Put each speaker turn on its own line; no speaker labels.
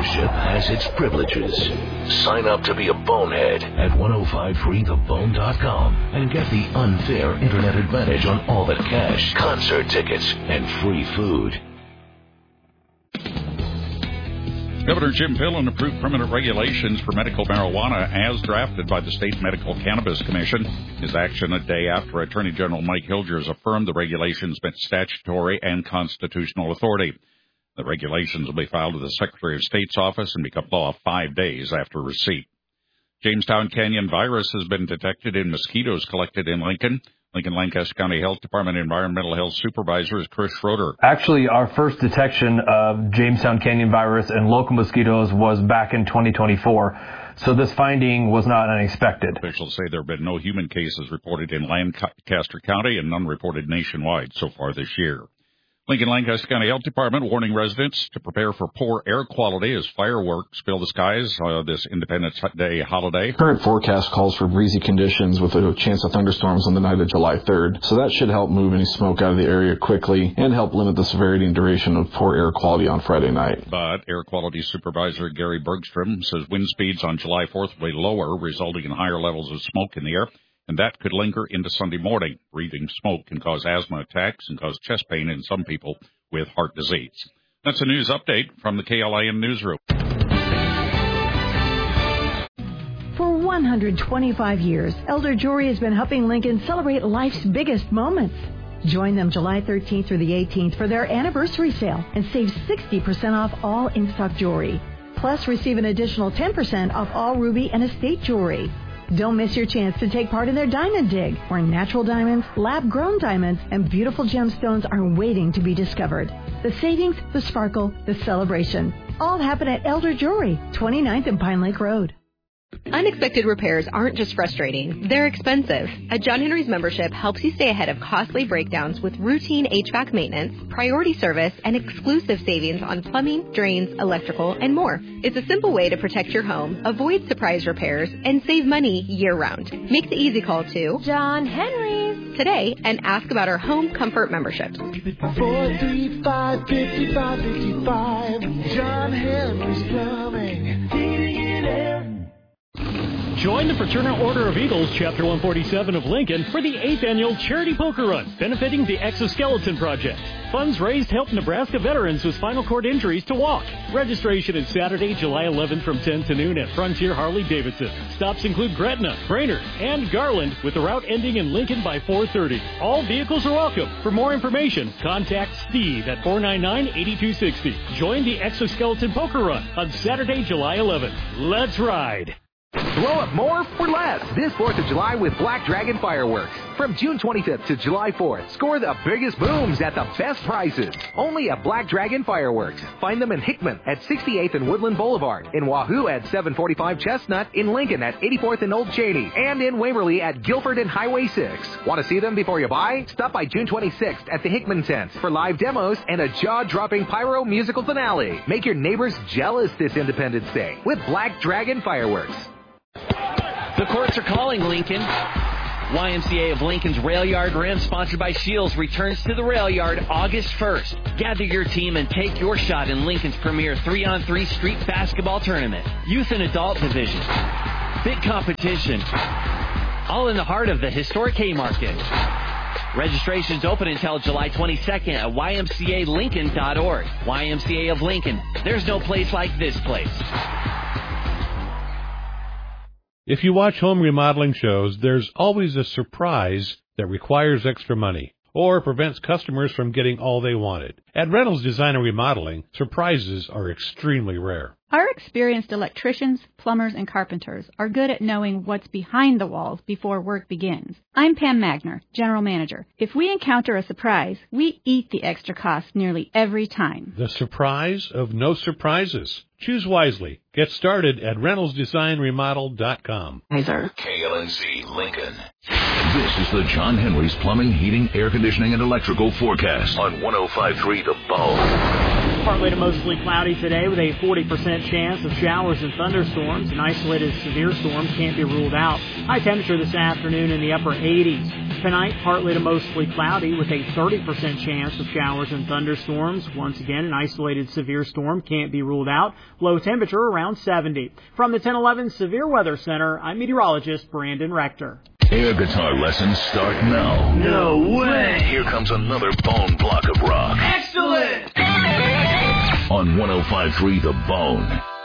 membership has its privileges. Sign up to be a bonehead at 1053thebone.com and get the unfair internet advantage on all the cash, concert tickets, and free food.
Governor Jim Pillen approved permanent regulations for medical marijuana as drafted by the State Medical Cannabis Commission. His action a day after Attorney General Mike Hilgers affirmed the regulations met statutory and constitutional authority. The regulations will be filed with the Secretary of State's office and become law 5 days after receipt. Jamestown Canyon virus has been detected in mosquitoes collected in Lincoln. Lancaster County Health Department Environmental Health Supervisor is Chris Schroeder.
Actually, our first detection of Jamestown Canyon virus in local mosquitoes was back in 2024, so this finding was not unexpected.
Officials say there have been no human cases reported in Lancaster County and none reported nationwide so far this year. Lancaster County Health Department warning residents to prepare for poor air quality as fireworks fill the skies this Independence Day holiday.
Current forecast calls for breezy conditions with a chance of thunderstorms on the night of July 3rd, so that should help move any smoke out of the area quickly and help limit the severity and duration of poor air quality on Friday night.
But Air Quality Supervisor Gary Bergstrom says wind speeds on July 4th will be lower, resulting in higher levels of smoke in the air, and that could linger into Sunday morning. Breathing smoke can cause asthma attacks and cause chest pain in some people with heart disease. That's a news update from the KLIN Newsroom.
For 125 years, Elder Jewelry has been helping Lincoln celebrate life's biggest moments. Join them July 13th through the 18th for their anniversary sale and save 60% off all in-stock jewelry. Plus, receive an additional 10% off all ruby and estate jewelry. Don't miss your chance to take part in their Diamond Dig, where natural diamonds, lab-grown diamonds, and beautiful gemstones are waiting to be discovered. The savings, the sparkle, the celebration. All happen at Elder Jewelry, 29th and Pine Lake Road.
Unexpected repairs aren't just frustrating, they're expensive. A John Henry's membership helps you stay ahead of costly breakdowns with routine HVAC maintenance, priority service, and exclusive savings on plumbing, drains, electrical, and more. It's a simple way to protect your home, avoid surprise repairs, and save money year-round. Make the easy call to John Henry's today and ask about our home comfort memberships.
435-5555, John Henry's Plumbing, heating and air.
Join the Fraternal Order of Eagles, Chapter 147 of Lincoln, for the 8th Annual Charity Poker Run, benefiting the Exoskeleton Project. Funds raised help Nebraska veterans with spinal cord injuries to walk. Registration is Saturday, July 11th from 10 to noon at Frontier Harley-Davidson. Stops include Gretna, Brainerd, and Garland, with the route ending in Lincoln by 4:30. All vehicles are welcome. For more information, contact Steve at 499-8260. Join the Exoskeleton Poker Run on Saturday, July 11th. Let's ride.
Blow up more for less this 4th of July with Black Dragon Fireworks. From June 25th to July 4th, score the biggest booms at the best prices. Only at Black Dragon Fireworks. Find them in Hickman at 68th and Woodland Boulevard, in Wahoo at 745 Chestnut, in Lincoln at 84th and Old Cheney, and in Waverly at Guilford and Highway 6. Want to see them before you buy? Stop by June 26th at the Hickman Tent for live demos and a jaw-dropping pyro musical finale. Make your neighbors jealous this Independence Day with Black Dragon Fireworks.
The courts are calling, Lincoln. YMCA of Lincoln's Rail Yard Rim, sponsored by Shields, returns to the Rail Yard August 1st. Gather your team and take your shot in Lincoln's premier 3-on-3 street basketball tournament. Youth and adult division. Big competition. All in the heart of the historic Haymarket. Registration's open until July 22nd at ymcalincoln.org. YMCA of Lincoln. There's no place like this place.
If you watch home remodeling shows, there's always a surprise that requires extra money or prevents customers from getting all they wanted. At Reynolds Design and Remodeling, surprises are extremely rare.
Our experienced electricians, plumbers, and carpenters are good at knowing what's behind the walls before work begins. I'm Pam Magner, General Manager. If we encounter a surprise, we eat the extra cost nearly every time.
The surprise of no surprises. Choose wisely. Get started at ReynoldsDesignRemodel.com.
KLNZ Lincoln. This is the John Henry's Plumbing, Heating, Air Conditioning, and Electrical Forecast on 105.3 The Bone.
partly to mostly cloudy today with a 40% chance of showers and thunderstorms. An isolated severe storm can't be ruled out. High temperature this afternoon in the upper 80s. Tonight, partly to mostly cloudy with a 30% chance of showers and thunderstorms. Once again, an isolated severe storm can't be ruled out. Low temperature around 70. From the 1011 Severe Weather Center, I'm meteorologist Brandon Rector.
Air guitar lessons start now.
No way!
Here comes another bone block of rock.
Excellent!
On 105.3 The Bone.